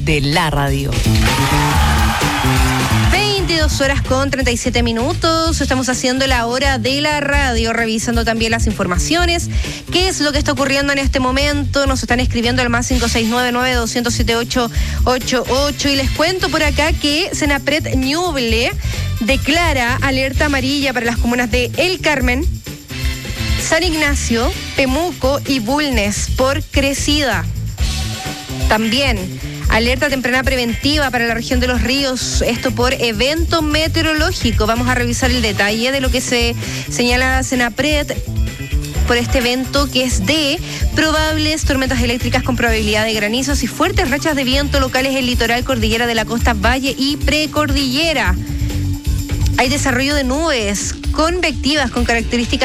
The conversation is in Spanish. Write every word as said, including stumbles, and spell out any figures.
de la radio. veintidós horas con treinta y siete minutos. Estamos haciendo la hora de la radio, revisando también las informaciones. ¿Qué es lo que está ocurriendo en este momento? Nos están escribiendo al más cinco seis nueve nueve dos cero siete ocho ocho ocho. Y les cuento por acá que Senapred Ñuble declara alerta amarilla para las comunas de El Carmen, San Ignacio, Pemuco y Bulnes por crecida. También alerta temprana preventiva para la región de los ríos, esto por evento meteorológico. Vamos a revisar el detalle de lo que se señala Senapred por este evento, que es de probables tormentas eléctricas con probabilidad de granizos y fuertes rachas de viento locales en el litoral, cordillera de la costa, valle y precordillera. Hay desarrollo de nubes convectivas con características